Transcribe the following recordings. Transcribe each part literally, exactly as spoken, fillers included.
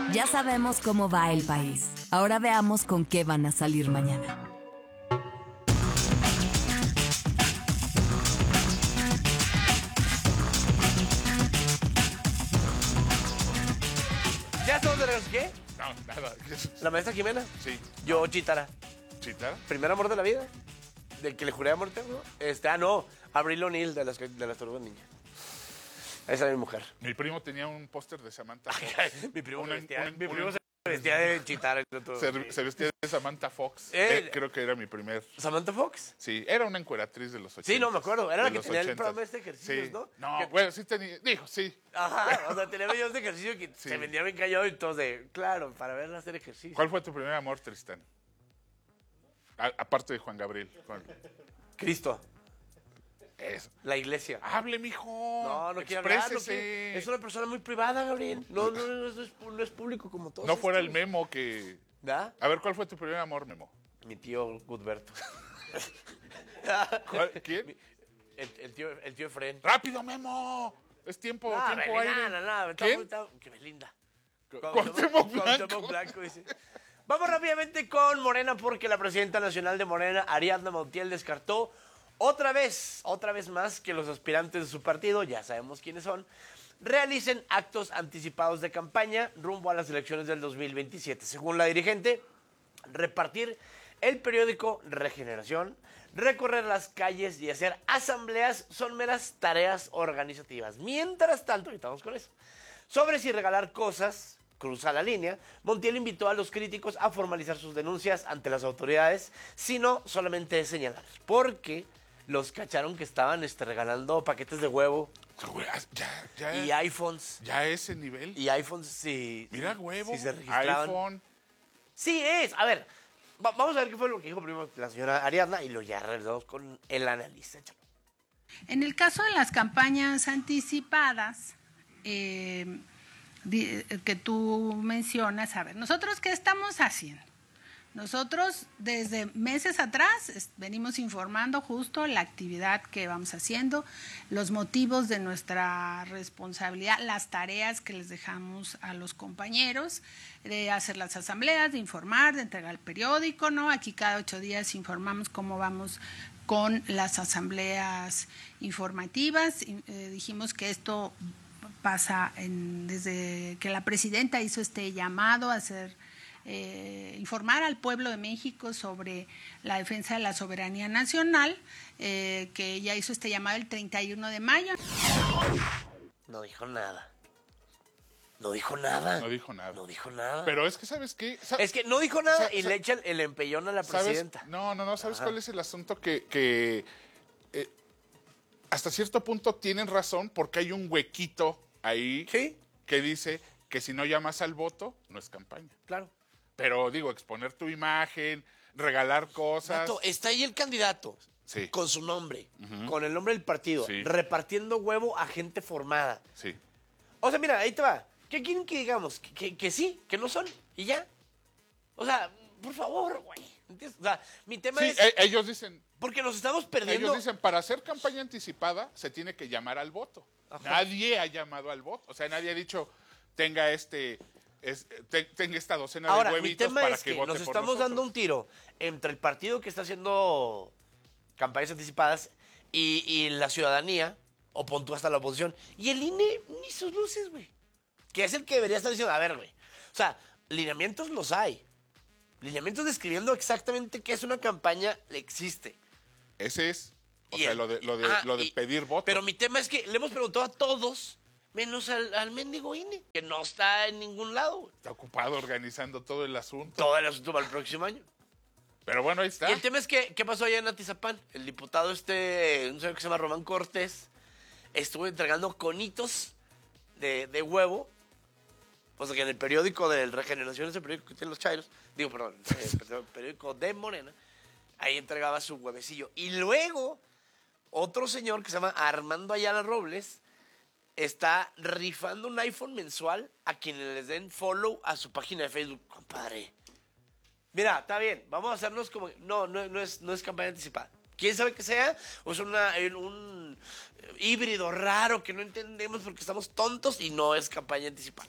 Ya sabemos cómo va el país. Ahora veamos con qué van a salir mañana. ¿Ya estamos de regreso? ¿Qué? No, nada. ¿La maestra Jimena? Sí. Yo, Chitara. ¿Chitara? ¿Primer amor de la vida? ¿Del que le juré amor eterno? Este, ah, no. Abril O'Neill de las, de las Tortugas Ninja. Esa es mi mujer. Mi primo tenía un póster de Samantha Fox. mi primo, Una- se vestía, una- mi primo una- se vestía de Chitara. Y todo. Se, se vestía de Samantha Fox. Eh, Eh, creo que era mi primer. ¿Samantha Fox? Sí, era una encueratriz de los ochentas. Sí, no, me acuerdo. Era la de que los tenía el ochentas. programa este de ejercicios, Sí. ¿no? No, Que- bueno, sí tenía. Dijo, sí. Ajá, o sea, tenía videos de ejercicio que Sí. se vendía bien callado y todos de, claro, para verla hacer ejercicio. ¿Cuál fue tu primer amor, Tristán? A- aparte de Juan Gabriel. ¿Cuál? Cristo, Eso. la iglesia. Hable, mijo. No, no quiero hablar. No Exprésese. quiero- es una persona muy privada, Gabriel. No, no, no, no es, no es público como todos. No fuera el estos. Memo que. ¿Da? A ver, ¿cuál fue tu primer amor, Memo? Mi tío Gudberto. ¿Cuál? ¿Quién? El, el tío, el tío Efren. ¡Rápido, Memo! Es tiempo, No, tiempo Belinda, aire. no, no, está ¿Quién? muy- está- que Belinda. Cuauhtémoc Blanco. Cuauhtémoc Blanco, dice. Vamos rápidamente con Morena porque la presidenta nacional de Morena, Ariadna Montiel, descartó otra vez, otra vez más que los aspirantes de su partido, ya sabemos quiénes son, realicen actos anticipados de campaña rumbo a las elecciones del dos mil veintisiete. Según la dirigente, repartir el periódico Regeneración, recorrer las calles y hacer asambleas son meras tareas organizativas. Mientras tanto, ahorita vamos con eso, sobre si regalar cosas cruza la línea, Montiel invitó a los críticos a formalizar sus denuncias ante las autoridades, sino solamente señalar, porque los cacharon que estaban este, regalando paquetes de huevo Ya, ya, y iPhones. ya ese nivel. Y iPhones si, Mira, si- huevo. si se registraban. iPhone. Sí es. A ver, va- vamos a ver qué fue lo que dijo primero la señora Ariadna y lo ya regresamos con el analista. Échalo. En el caso de las campañas anticipadas, eh, di- que tú mencionas, a ver, ¿nosotros qué estamos haciendo? Nosotros desde meses atrás es- venimos informando justo la actividad que vamos haciendo, los motivos de nuestra responsabilidad, las tareas que les dejamos a los compañeros, de hacer las asambleas, de informar, de entregar el periódico, ¿no? Aquí cada ocho días informamos cómo vamos con las asambleas informativas. Y, eh, dijimos que esto pasa en- desde que la presidenta hizo este llamado a hacer eh, informar al pueblo de México sobre la defensa de la soberanía nacional, eh, que ella hizo este llamado el treinta y uno de mayo. No dijo nada. No dijo nada. No dijo nada. No dijo nada. Pero es que, ¿sabes qué? Sa- es que no dijo nada sa- y sa- le echa el, el empellón a la ¿Sabes? presidenta. No, no, no. ¿Sabes Ajá. cuál es el asunto? Que, que eh, hasta cierto punto tienen razón porque hay un huequito ahí Sí, que dice que si no llamas al voto, no es campaña. claro. Pero digo, exponer tu imagen, regalar cosas. Vato, está ahí el candidato. Sí. Con su nombre, con el nombre del partido, Sí. repartiendo huevo a gente formada. Sí. O sea, mira, ahí te va. ¿Qué quieren que digamos? Que, que- que sí, que no son, y ya. O sea, por favor, güey. ¿Entiendes? O sea, mi tema Sí, es. e- ellos dicen, Porque nos estamos perdiendo. ellos dicen, para hacer campaña anticipada se tiene que llamar al voto. Ajá. Nadie ha llamado al voto. O sea, nadie ha dicho, tenga este, es- te- tenga esta docena Ahora, de mi huevitos tema para es que, que vote nos por estamos nosotros. dando un tiro entre el partido que está haciendo campañas anticipadas y, y la ciudadanía, o pon tú hasta la oposición, y el I N E ni sus luces, güey. Que es el que debería estar diciendo, a ver, güey. O sea, lineamientos los hay. Lineamientos describiendo exactamente qué es una campaña existe. Ese es, o Y sea, el- lo de, lo de, Ah, lo de y- pedir voto. Pero mi tema es que le hemos preguntado a todos, menos al, al mendigo I N E, que no está en ningún lado, güey. Está ocupado organizando todo el asunto. Todo el asunto para el próximo año. Pero bueno, ahí está. Y el tema es que, ¿qué pasó allá en Atizapán? El diputado este, un señor que se llama Román Cortés, estuvo entregando conitos de, de huevo. O sea, que en el periódico de Regeneración, ese periódico que tienen los chairos, digo, perdón, el periódico de Morena, ahí entregaba su huevecillo. Y luego, otro señor que se llama Armando Ayala Robles, está rifando un iPhone mensual a quienes les den follow a su página de Facebook. Compadre. Mira, está bien, vamos a hacernos como... No, no, no, es, no es campaña anticipada. ¿Quién sabe qué sea? O es una, un híbrido raro que no entendemos porque estamos tontos y no es campaña anticipada.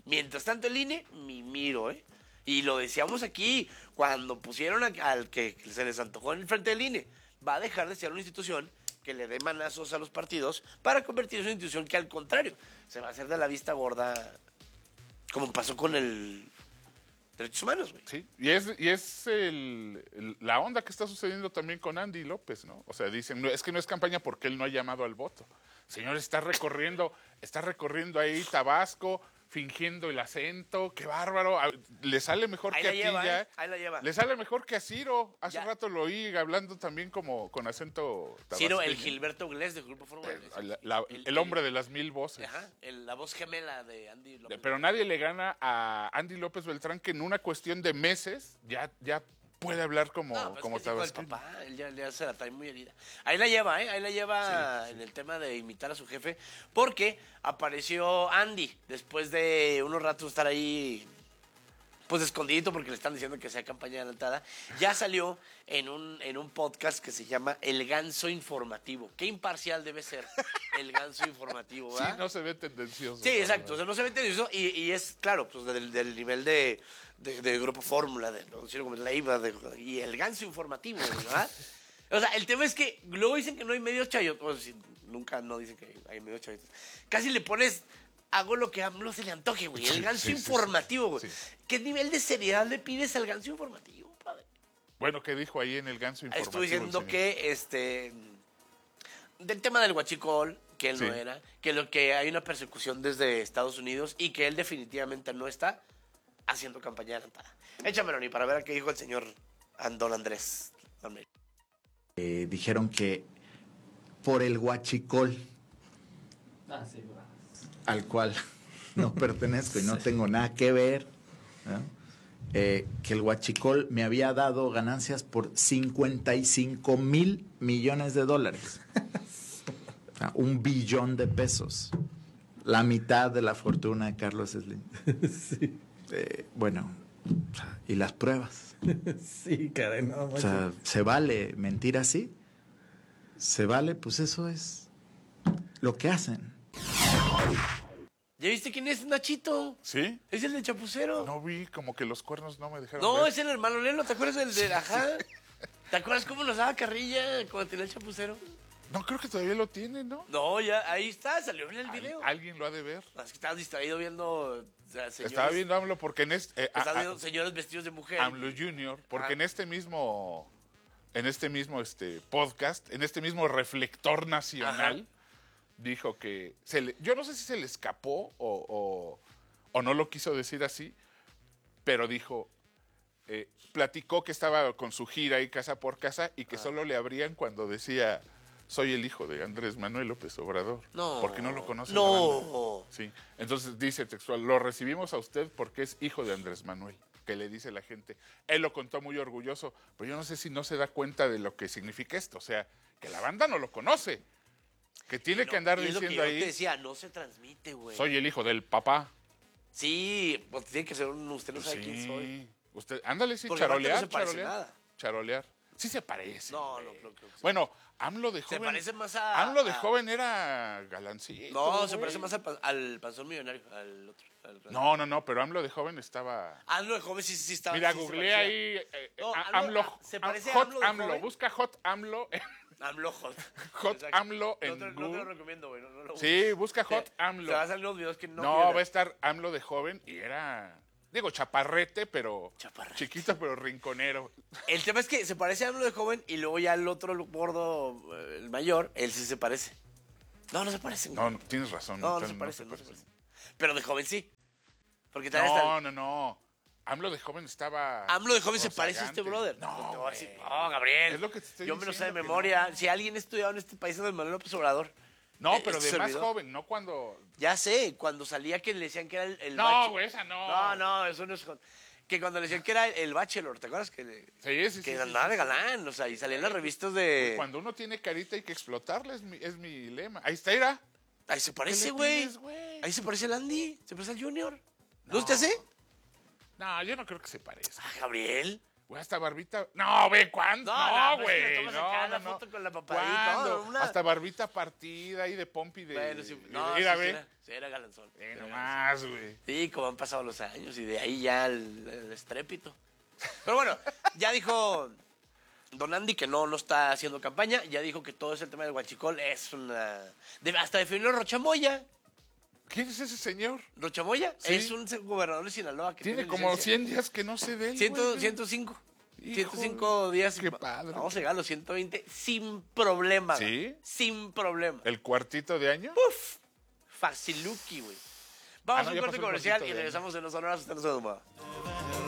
Mientras tanto, el I N E, mi miro, ¿eh? Y lo decíamos aquí, cuando pusieron a- al que se les antojó en el frente del I N E, va a dejar de ser una institución que le dé manazos a los partidos para convertirse en una institución que, al contrario, se va a hacer de la vista gorda, como pasó con el Derechos Humanos, güey. Sí, y es, y es el, el- la onda que está sucediendo también con Andy López, ¿no? O sea, dicen, no, es que no es campaña porque él no ha llamado al voto. Señor, está recorriendo, está recorriendo ahí Tabasco, fingiendo el acento, qué bárbaro. A- Le sale mejor Ahí que la a ti lleva, ya. ¿eh? Ahí la lleva. Le sale mejor que a Ciro. Hace Ya. rato lo oí hablando también como con acento Ciro, el tabasqueño. Gilberto Glés del Grupo Fórmula. La- la- el, hombre de las mil voces. Ajá, el- la voz gemela de Andy López. Pero nadie le gana a Andy López Beltrán, que en una cuestión de meses ya, ya puede hablar como, No, pero como es que es hijo del tabasqueño. papá, él ya, ya se la trae muy herida. Ahí la lleva, ¿eh? Ahí la lleva en el tema de imitar a su jefe, porque apareció Andy después de unos ratos estar ahí, pues escondidito, porque le están diciendo que sea campaña adelantada. Ya salió en un, en un podcast que se llama El Ganso Informativo. Qué imparcial debe ser El Ganso Informativo, Sí, ¿verdad? no se ve tendencioso. Sí, la exacto. O verdad. sea, no se mete en eso y, y es, claro, pues del, del nivel de, de, de Grupo Fórmula, de ¿no? Ciro Gómez Leiva, de, y el Ganso Informativo, ¿verdad? O sea, el tema es que luego dicen que no hay medios chayotes. Bueno, sí, nunca no dicen que hay medios chayotes. Casi le pones, hago lo que a AMLO se le antoje, güey. El Sí, Ganso sí, sí, sí. Informativo, güey. Sí. ¿Qué nivel de seriedad le pides al Ganso Informativo, padre? Bueno, ¿qué dijo ahí en el ganso informativo? Estuve diciendo el señor? que, este, del tema del huachicol, que él Sí. no era, que lo que hay una persecución desde Estados Unidos y que él definitivamente no está haciendo campaña adelantada. Échamelo, ni para ver a qué dijo el señor Andón Andrés. Almeida. Eh, dijeron que por el huachicol al cual no pertenezco y no tengo nada que ver, ¿no? Eh, que el huachicol me había dado ganancias por cincuenta y cinco mil millones de dólares. O sea, un billón de pesos. La mitad de la fortuna de Carlos Slim. Sí, Eh, bueno, ¿y las pruebas? sí, caray, no, O macho. sea, ¿se vale mentir así? ¿Se vale? Pues eso es lo que hacen. ¿Ya viste quién es Nachito? ¿Sí? Es el del Chapucero. No vi, como que los cuernos no me dejaron No, ver. es el hermano Lelo, ¿te acuerdas del de ajá? ¿Te acuerdas cómo nos daba carrilla cuando tenía el Chapucero? No, creo que todavía lo tiene, ¿no? No, ya, ahí está, salió en el Al- video. alguien lo ha de ver. Es que estabas distraído viendo, o sea, señores, Estaba viendo AMLO porque en este... eh, a- estabas a- viendo señores vestidos de mujer. AMLO Junior, porque Ajá. en este mismo... En este mismo este podcast, en este mismo reflector nacional, Ajá. dijo que... Se le, yo no sé si se le escapó o, o, o no lo quiso decir así, pero dijo... eh, platicó que estaba con su gira ahí casa por casa y que solo le abrían cuando decía... Soy el hijo de Andrés Manuel López Obrador. No. Porque no lo conoce. No. Sí. Entonces dice textual, lo recibimos a usted porque es hijo de Andrés Manuel, que le dice la gente. Él lo contó muy orgulloso, pero yo no sé si no se da cuenta de lo que significa esto. O sea, que la banda no lo conoce. Que tiene No, que andar y es lo que diciendo yo te ahí, decía, no se transmite, güey. soy el hijo del papá. Sí, pues tiene que ser un, usted no sabe Sí. quién soy. Usted, ándale, sí, Porque aparte charolear, no se parece charolear. nada. Charolear. Sí se parece. No, güey. no creo que sí. Bueno, AMLO de Se joven. parece más a- AMLO de a- joven era galancito. No, se güey. parece más al, pa- al panzón millonario, al otro. al- No, no, no, pero AMLO de joven estaba. Ah, no, de joven sí, sí estaba. Mira, sí se googleé parecía. ahí eh, No, a- AMLO, AMLO, ah, ¿se parece a Hot AMLO de AMLO, joven? busca Hot AMLO. AMLO Hot. Hot Exacto. AMLO en no te, no te lo Google. recomiendo, güey. No, no lo Sí, busca busques. Hot Te- AMLO. Te vas a salir los videos que no. No, quiero va a ver. estar AMLO de joven y era, digo, chaparrete, pero Chaparrete. chiquito, pero rinconero. El tema es que se parece a AMLO de joven y luego ya el otro el gordo, eh, el mayor, él sí se parece. No, no se parecen. No, no, tienes razón. no, no tan- se parecen, no se parecen. parecen. Pero de joven sí. Porque también está. No, no, no. AMLO de joven estaba. AMLO de joven se parece a rozagante. este brother. No, te voy a güey. decir, no, Gabriel. Es lo que te estoy Yo me lo sé de diciendo, que memoria. no. Si alguien ha estudiado en este país es el Manuel López Obrador. No, Eh, pero este de más servidor. joven, no cuando. Ya sé, cuando salía que le decían que era el, el No, bache- güey, esa no. No, no, eso no es. con- Que cuando le decían que era el, el bachelor, ¿te acuerdas? Que, le- Sí, sí, que sí, sí, andaba sí, de sí. galán, o sea, y salían las revistas de. Cuando uno tiene carita hay que explotarla, es mi, es mi lema. Ahí está, era. Ahí se parece, le güey. pides, güey? Ahí se parece el Andy, se parece al Junior. ¿No, No. se te hace? No, yo no creo que se parezca. Ah, Gabriel. Güey, hasta barbita. No, ve, ¿cuándo? No, No, no, pues, que le güey. tomas No, acá no, la no. foto con la papadita, ¿Cuándo? no, una- Hasta barbita partida y de pompi de. Bueno, sí, de- no, mira, sí, ve. sí era, sí era galanzón. Eh, Era nomás, güey. Sí, como han pasado los años y de ahí ya el, el estrépito. Pero bueno, ya dijo Don Andy que no, no está haciendo campaña. Ya dijo que todo ese tema del huachicol es una... de- hasta definió Rochamoya. ¿Quién es ese señor? ¿Rochamoya? Sí. Es un gobernador de Sinaloa que Tiene tiene como licencia. cien días que no sé de él. Cien, güey. ciento cinco. Hijo, ciento cinco días. qué padre. Vamos a llegar a los ciento veinte sin problema. ¿Sí? güey. Sin problema. ¿El cuartito de año? Uf, faciluki, güey. Vamos Ah, no, a un ya corte pasó el comercial cuartito y de año. regresamos en los honores hasta los de